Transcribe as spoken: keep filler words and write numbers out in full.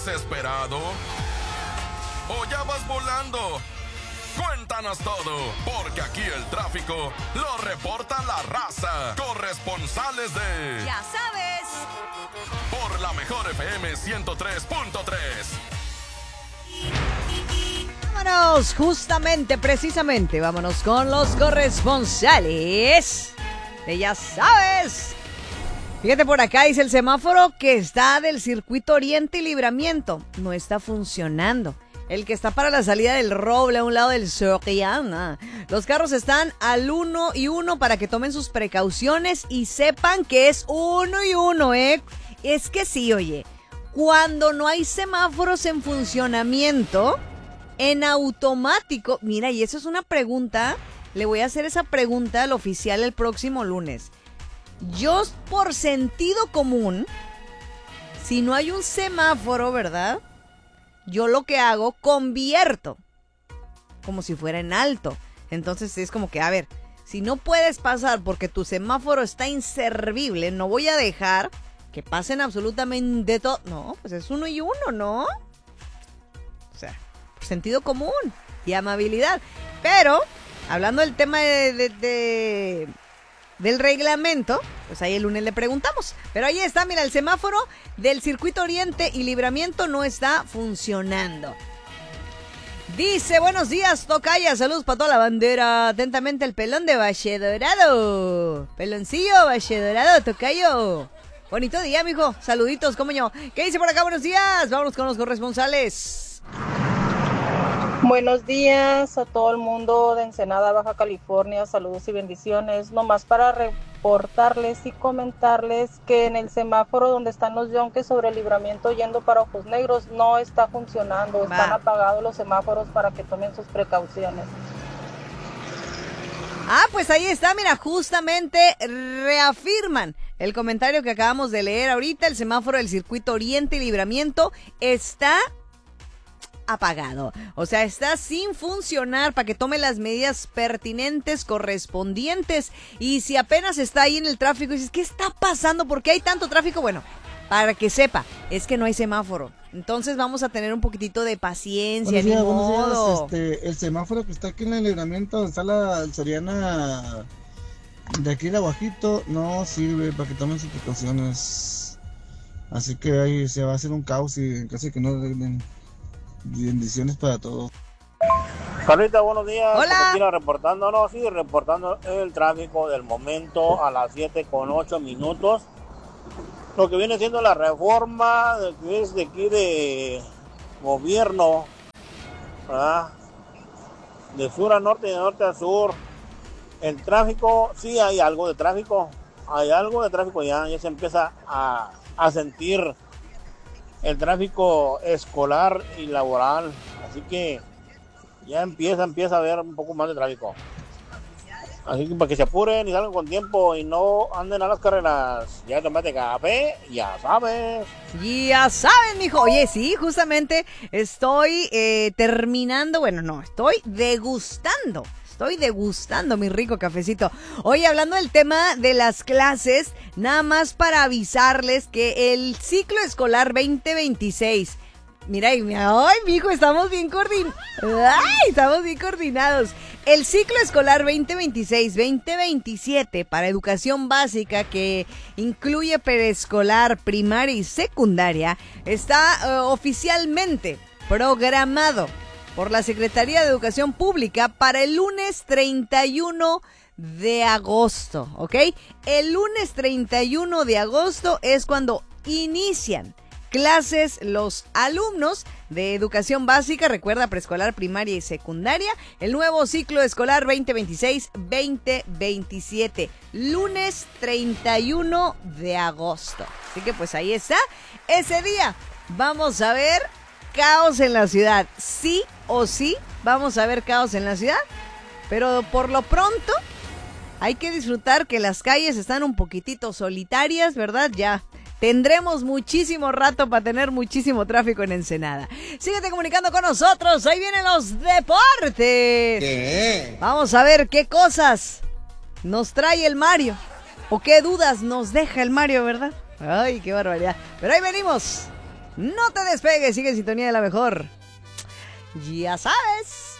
¿Desesperado? ¿O ya vas volando? Cuéntanos todo, porque aquí el tráfico lo reporta la raza. Corresponsales de... Ya sabes. Por la mejor F M ciento tres punto tres. Vámonos, justamente, precisamente, vámonos con los corresponsales de Ya sabes. Fíjate, por acá dice el semáforo que está del circuito Oriente y Libramiento. No está funcionando. El que está para la salida del Roble a un lado del Soriana. Los carros están al uno y uno para que tomen sus precauciones y sepan que es uno y uno, ¿eh? Es que sí, oye, cuando no hay semáforos en funcionamiento, en automático, mira, y eso es una pregunta, le voy a hacer esa pregunta al oficial el próximo lunes. Yo, por sentido común, si no hay un semáforo, ¿verdad? Yo lo que hago, convierto, como si fuera en alto. Entonces es como que, a ver, si no puedes pasar porque tu semáforo está inservible, no voy a dejar que pasen absolutamente todo. No, pues es uno y uno, ¿no? O sea, por sentido común y amabilidad. Pero, hablando del tema de, de, de del reglamento, pues ahí el lunes le preguntamos. Pero ahí está, mira, el semáforo del circuito Oriente y Libramiento no está funcionando. Dice, buenos días, tocaya, saludos para toda la bandera. Atentamente el pelón de Valle Dorado. Peloncillo, Valle Dorado, tocayo. Bonito día, mijo. Saluditos, como yo. ¿Qué dice por acá? Buenos días. Vámonos con los corresponsales. Buenos días a todo el mundo de Ensenada, Baja California, saludos y bendiciones. Nomás para reportarles y comentarles que en el semáforo donde están los yonques sobre el Libramiento yendo para Ojos Negros no está funcionando, están Va. apagados los semáforos para que tomen sus precauciones. Ah, pues ahí está, mira, justamente reafirman el comentario que acabamos de leer ahorita. El semáforo del circuito Oriente y Libramiento está apagado, o sea, está sin funcionar para que tome las medidas pertinentes correspondientes. Y si apenas está ahí en el tráfico y dices, ¿qué está pasando? ¿Por qué hay tanto tráfico? Bueno, para que sepa, es que no hay semáforo. Entonces vamos a tener un poquitito de paciencia, buenos días, ni modo. Buenos días. Este, el semáforo que está aquí en el Libramiento, donde está la Soriana de aquí de Aguajito, no sirve para que tomen sus precauciones. Así que ahí se va a hacer un caos y en caso de que no den bendiciones para todos. Carlita, buenos días. Hola. Aquí reportando, no, sí, reportando el tráfico del momento a las siete con ocho minutos. Lo que viene siendo la reforma de, que es de aquí de gobierno, ¿verdad? De sur a norte y de norte a sur. El tráfico, sí hay algo de tráfico, hay algo de tráfico ya, ya se empieza a, a sentir el tráfico escolar y laboral, así que ya empieza, empieza a haber un poco más de tráfico. Así que para que se apuren y salgan con tiempo y no anden a las carreras. Ya tomate café, ya sabes. Ya saben, mijo. Oye, sí, justamente estoy eh, terminando, bueno, no, estoy degustando. Estoy degustando mi rico cafecito. Oye, hablando del tema de las clases, nada más para avisarles que el ciclo escolar veinte veintiséis, mira, y mira, ay, mijo, estamos bien coordinados. Ay, estamos bien coordinados. El ciclo escolar veinte veintiséis veinte veintisiete para educación básica, que incluye preescolar, primaria y secundaria, está uh, oficialmente programado por la Secretaría de Educación Pública para el lunes treinta y uno de agosto, ¿ok? El lunes treinta y uno de agosto es cuando inician clases los alumnos de educación básica, recuerda, preescolar, primaria y secundaria, el nuevo ciclo escolar veinte veintiséis veinte veintisiete, lunes treinta y uno de agosto. Así que pues ahí está, ese día vamos a ver caos en la ciudad, sí o sí, vamos a ver caos en la ciudad, pero por lo pronto hay que disfrutar que las calles están un poquitito solitarias, ¿verdad? Ya tendremos muchísimo rato para tener muchísimo tráfico en Ensenada. Síguete comunicando con nosotros, ahí vienen los deportes. ¿Qué? Vamos a ver qué cosas nos trae el Mario, o qué dudas nos deja el Mario, ¿verdad? Ay, qué barbaridad, pero ahí venimos. No te despegues, sigue en sintonía de la mejor. Ya sabes.